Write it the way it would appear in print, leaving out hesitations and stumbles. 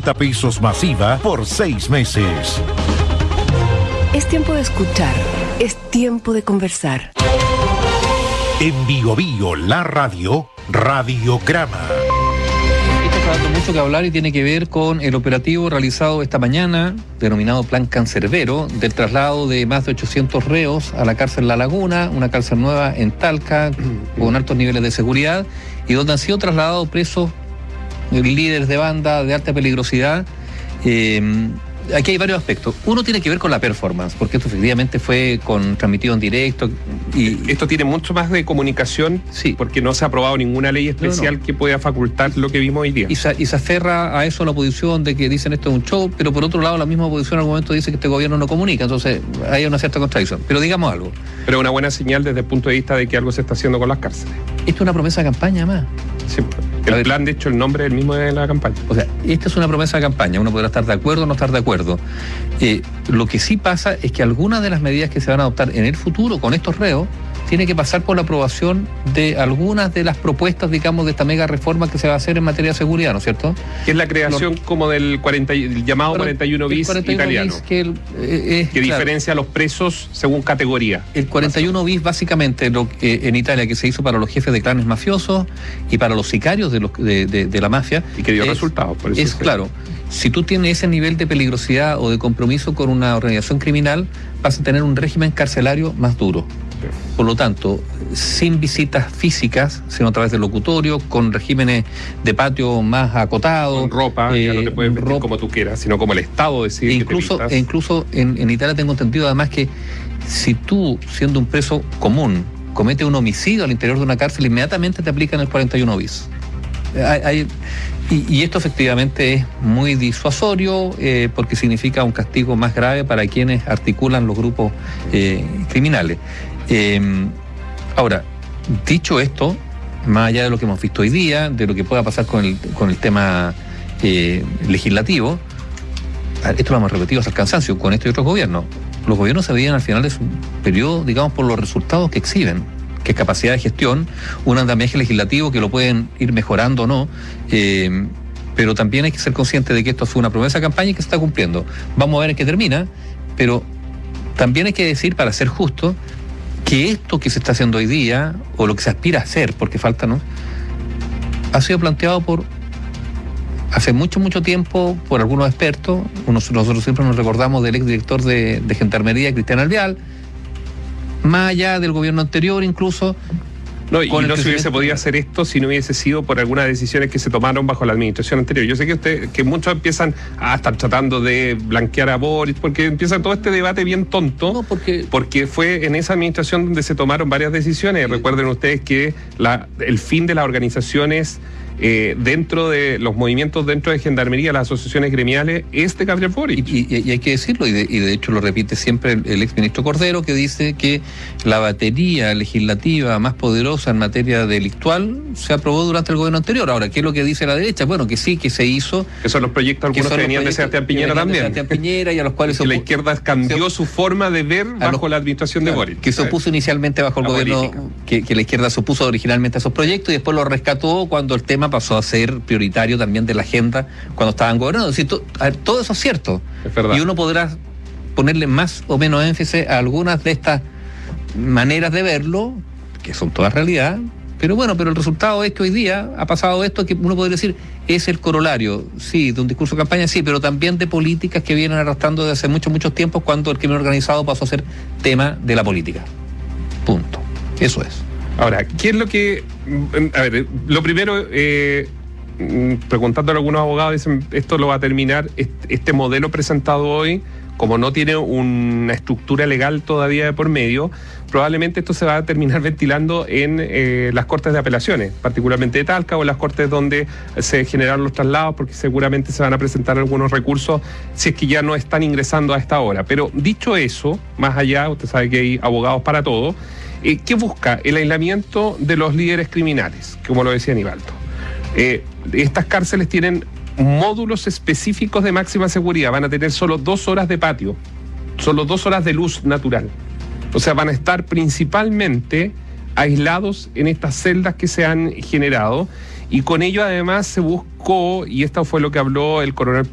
pesos masiva por 6 meses. Es tiempo de escuchar, es tiempo de conversar. En Bio Bio, la radio, Radiograma. Esto está dando mucho que hablar y tiene que ver con el operativo realizado esta mañana, denominado Plan Cancerbero, del traslado de más de 800 reos a la cárcel La Laguna, una cárcel nueva en Talca, con altos niveles de seguridad, y donde han sido trasladados presos líderes de banda de alta peligrosidad. Aquí hay varios aspectos. Uno tiene que ver con la performance, porque esto efectivamente fue transmitido en directo. Y esto tiene mucho más de comunicación, sí, porque no se ha aprobado ninguna ley especial que pueda facultar lo que vimos hoy día. Y se aferra a eso la oposición, de que dicen esto es un show, pero por otro lado la misma oposición al momento dice que este gobierno no comunica, entonces hay una cierta contradicción. Pero digamos algo. Pero una buena señal desde el punto de vista de que algo se está haciendo con las cárceles. Esto es una promesa de campaña más. Sí. El plan, de hecho, el nombre es el mismo de la campaña. O sea, esta es una promesa de campaña. Uno podrá estar de acuerdo o no estar de acuerdo. Lo que sí pasa es que algunas de las medidas que se van a adoptar en el futuro con estos reos tiene que pasar por la aprobación de algunas de las propuestas, digamos, de esta mega reforma que se va a hacer en materia de seguridad, ¿no es cierto? Que es la creación como del llamado 41 bis 41 italiano. Bis que diferencia a los presos según categoría. El 41 bis básicamente en Italia, que se hizo para los jefes de clanes mafiosos y para los sicarios de la mafia. Y que dio resultados. Por eso es claro. Si tú tienes ese nivel de peligrosidad o de compromiso con una organización criminal, vas a tener un régimen carcelario más duro. Por lo tanto, sin visitas físicas, sino a través del locutorio, con regímenes de patio más acotados. Con ropa, ya no te puedes vestir como tú quieras, sino como el Estado decide que te vistas. Incluso en Italia tengo entendido además que si tú, siendo un preso común, cometes un homicidio al interior de una cárcel, inmediatamente te aplican el 41 bis. Y esto efectivamente es muy disuasorio, porque significa un castigo más grave para quienes articulan los grupos criminales. Ahora, dicho esto, más allá de lo que hemos visto hoy día, de lo que pueda pasar con el tema legislativo, esto lo hemos repetido hasta el cansancio con este y otros gobiernos. Los gobiernos se veían al final de su periodo, digamos, por los resultados que exhiben, que es capacidad de gestión, un andamiaje legislativo que lo pueden ir mejorando o no, pero también hay que ser consciente de que esto fue una promesa de campaña y que se está cumpliendo. Vamos a ver en qué termina, pero también hay que decir, para ser justo, que esto que se está haciendo hoy día, o lo que se aspira a hacer, porque falta, ¿no?, ha sido planteado hace mucho tiempo por algunos expertos. Nosotros siempre nos recordamos del exdirector de Gendarmería, Cristian Alvear, más allá del gobierno anterior incluso. No, y no se hubiese podido hacer esto si no hubiese sido por algunas decisiones que se tomaron bajo la administración anterior. Yo sé que muchos empiezan a estar tratando de blanquear a Boric, porque empieza todo este debate bien tonto, no, porque fue en esa administración donde se tomaron varias decisiones. Sí. Recuerden ustedes que el fin de las organizaciones dentro de los movimientos dentro de Gendarmería, las asociaciones gremiales, es de Gabriel Boric. Y hay que decirlo, y de hecho lo repite siempre el exministro Cordero, que dice que la batería legislativa más poderosa en materia delictual se aprobó durante el gobierno anterior. Ahora, ¿qué es lo que dice la derecha? Bueno, que sí, que se hizo. Que son los proyectos, algunos que venían de Sebastián Piñera también. Sebastián Piñera, y a los cuales la izquierda cambió su forma de ver bajo la administración de Boric. Que se opuso inicialmente bajo el gobierno, que la izquierda se opuso originalmente a esos proyectos y después lo rescató cuando el tema pasó a ser prioritario también de la agenda cuando estaban gobernando. Es decir, todo eso es cierto. Es verdad. Y uno podrá ponerle más o menos énfasis a algunas de estas maneras de verlo, que son todas realidad, pero el resultado es que hoy día ha pasado esto que uno podría decir es el corolario, sí, de un discurso de campaña, sí, pero también de políticas que vienen arrastrando desde hace muchos tiempos, cuando el crimen organizado pasó a ser tema de la política. Punto. Eso es. Ahora, ¿qué es lo que...? A ver, lo primero, preguntando a algunos abogados, dicen, esto lo va a terminar, este modelo presentado hoy, como no tiene una estructura legal todavía de por medio, probablemente esto se va a terminar ventilando en las cortes de apelaciones, particularmente de Talca, o en las cortes donde se generaron los traslados, porque seguramente se van a presentar algunos recursos si es que ya no están ingresando a esta hora. Pero dicho eso, más allá, usted sabe que hay abogados para todo, ¿qué busca? El aislamiento de los líderes criminales, como lo decía Aníbaldo. Estas cárceles tienen módulos específicos de máxima seguridad, van a tener solo 2 horas de patio, solo 2 horas de luz natural. O sea, van a estar principalmente aislados en estas celdas que se han generado, y con ello además se buscó, y esto fue lo que habló el coronel